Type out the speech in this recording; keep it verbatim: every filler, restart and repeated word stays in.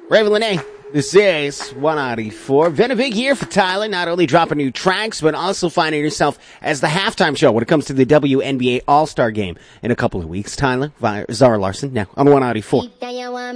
Raven Lene, this is one ninety-four. Been a big year for Tyler, not only dropping new tracks, but also finding yourself as the halftime show when it comes to the W N B A All-Star Game in a couple of weeks. Tyler, via Zara Larson, now on one ninety-four.